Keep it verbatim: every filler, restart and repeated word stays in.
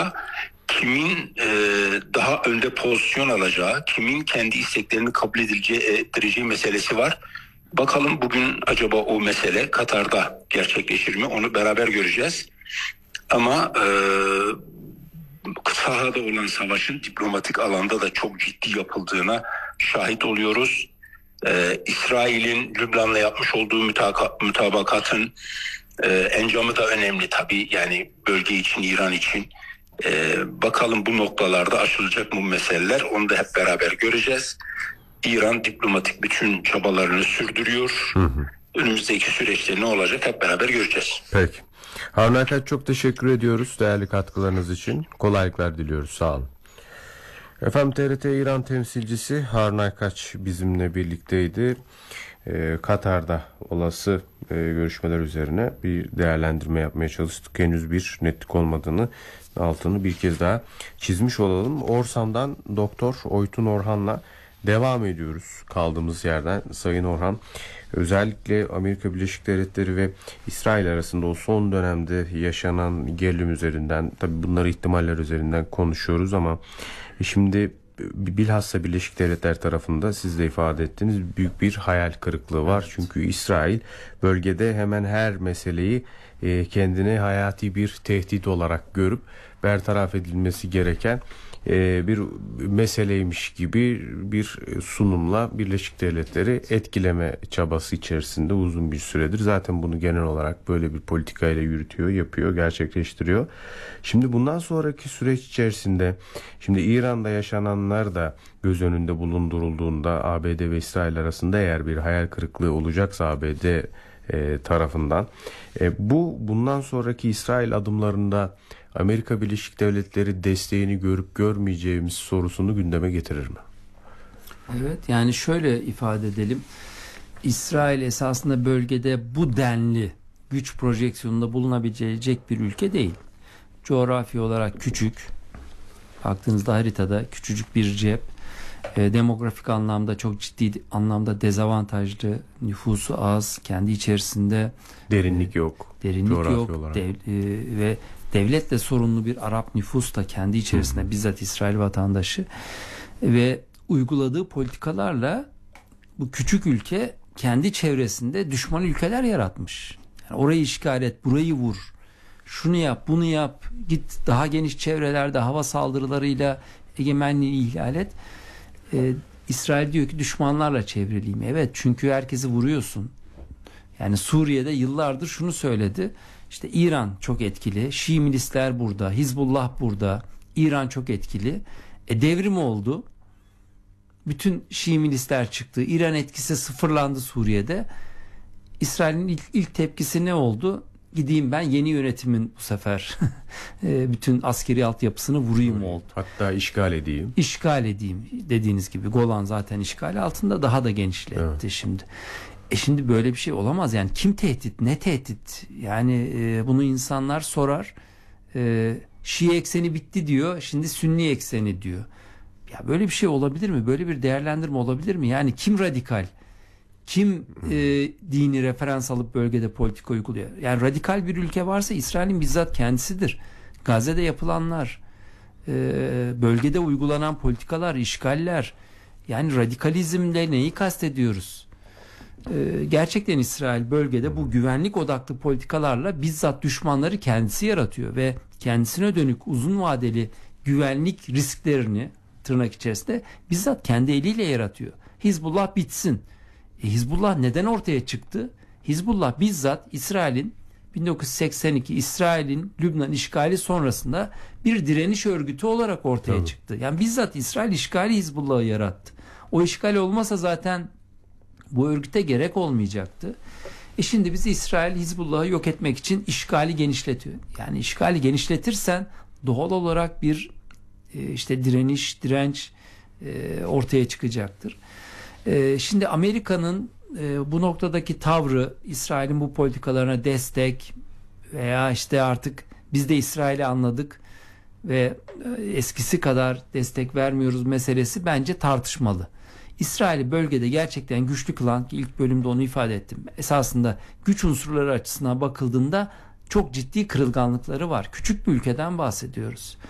Burada kimin e, daha önde pozisyon alacağı, kimin kendi isteklerini kabul edileceği, ettireceği meselesi var. Bakalım bugün acaba o mesele Katar'da gerçekleşir mi? Onu beraber göreceğiz. Ama e, sahada olan savaşın diplomatik alanda da çok ciddi yapıldığına şahit oluyoruz. Ee, İsrail'in Lübnan'la yapmış olduğu mütaka, mütabakatın e, encamı da önemli tabii. Yani bölge için, İran için. Ee, bakalım bu noktalarda aşılacak mı meseleler? Onu da hep beraber göreceğiz. İran diplomatik bütün çabalarını sürdürüyor. Hı hı. Önümüzdeki süreçte ne olacak hep beraber göreceğiz. Peki. Harun Aykaç, çok teşekkür ediyoruz değerli katkılarınız için. Kolaylıklar diliyoruz. Sağ olun. Efendim, T R T İran temsilcisi Harun Aykaç bizimle birlikteydi. Ee, Katar'da olası e, görüşmeler üzerine bir değerlendirme yapmaya çalıştık. Henüz bir netlik olmadığını, altını bir kez daha çizmiş olalım. Orsan'dan Doktor Oytun Orhan'la devam ediyoruz kaldığımız yerden. Sayın Orhan, özellikle Amerika Birleşik Devletleri ve İsrail arasında o son dönemde yaşanan gerilim üzerinden, tabii bunları ihtimaller üzerinden konuşuyoruz ama şimdi bilhassa Birleşik Devletler tarafında siz de ifade ettiğiniz büyük bir hayal kırıklığı var. Evet. Çünkü İsrail bölgede hemen her meseleyi e, kendine hayati bir tehdit olarak görüp bertaraf edilmesi gereken e, bir meseleymiş gibi bir sunumla Birleşik Devletleri etkileme çabası içerisinde uzun bir süredir. Zaten bunu genel olarak böyle bir politikayla yürütüyor, yapıyor, gerçekleştiriyor. Şimdi bundan sonraki süreç içerisinde, şimdi İran'da yaşananlar da göz önünde bulundurulduğunda A B D ve İsrail arasında eğer bir hayal kırıklığı olacaksa A B D e, tarafından e, bu bundan sonraki İsrail adımlarında Amerika Birleşik Devletleri desteğini görüp görmeyeceğimiz sorusunu gündeme getirir mi? Evet, yani şöyle ifade edelim. İsrail esasında bölgede bu denli güç projeksiyonunda bulunabilecek bir ülke değil. Coğrafi olarak küçük. Baktığınızda haritada küçücük bir cep. E, demografik anlamda çok ciddi anlamda dezavantajlı, nüfusu az, kendi içerisinde derinlik e, yok. Derinlik yok. Dev, e, ve devletle sorunlu bir Arap nüfus da kendi içerisinde, hı, bizzat İsrail vatandaşı ve uyguladığı politikalarla bu küçük ülke kendi çevresinde düşman ülkeler yaratmış. Yani orayı işgal et, burayı vur, şunu yap, bunu yap, git daha geniş çevrelerde hava saldırılarıyla egemenliği ihlal et. Ee, İsrail diyor ki düşmanlarla çevriliyim. Evet, çünkü herkesi vuruyorsun. Yani Suriye'de yıllardır şunu söyledi. İşte İran çok etkili. Şii milisler burada. Hizbullah burada. İran çok etkili. E devrim oldu. Bütün Şii milisler çıktı. İran etkisi sıfırlandı Suriye'de. İsrail'in ilk, ilk tepkisi ne oldu? Gideyim ben yeni yönetimin bu sefer bütün askeri altyapısını vurayım hmm. oldu. Hatta işgal edeyim. İşgal edeyim dediğiniz gibi. Golan zaten işgal altında, daha da genişletti, evet, şimdi. E şimdi böyle bir şey olamaz. Yani kim tehdit, ne tehdit? Yani e, bunu insanlar sorar. E, Şii ekseni bitti diyor. Şimdi Sünni ekseni diyor. Ya böyle bir şey olabilir mi? Böyle bir değerlendirme olabilir mi? Yani kim radikal? Kim e, dini referans alıp bölgede politika uyguluyor? Yani radikal bir ülke varsa İsrail'in bizzat kendisidir. Gazze'de yapılanlar, e, bölgede uygulanan politikalar, işgaller. Yani radikalizmle neyi kastediyoruz? E, gerçekten İsrail bölgede bu güvenlik odaklı politikalarla bizzat düşmanları kendisi yaratıyor ve kendisine dönük uzun vadeli güvenlik risklerini tırnak içerisinde bizzat kendi eliyle yaratıyor. Hizbullah bitsin. E Hizbullah neden ortaya çıktı? Hizbullah bizzat İsrail'in bin dokuz yüz seksen iki İsrail'in Lübnan işgali sonrasında bir direniş örgütü olarak ortaya, tabii, çıktı. Yani bizzat İsrail işgali Hizbullah'ı yarattı. O işgal olmasa zaten bu örgüte gerek olmayacaktı. E şimdi biz İsrail Hizbullah'ı yok etmek için işgali genişletiyor. Yani işgali genişletirsen doğal olarak bir e, işte direniş, direnç e, ortaya çıkacaktır. E, şimdi Amerika'nın e, bu noktadaki tavrı, İsrail'in bu politikalarına destek veya işte artık biz de İsrail'i anladık ve e, eskisi kadar destek vermiyoruz meselesi bence tartışmalı. İsrail'i bölgede gerçekten güçlü kılan, ki ilk bölümde onu ifade ettim, esasında güç unsurları açısından bakıldığında çok ciddi kırılganlıkları var. Küçük bir ülkeden bahsediyoruz.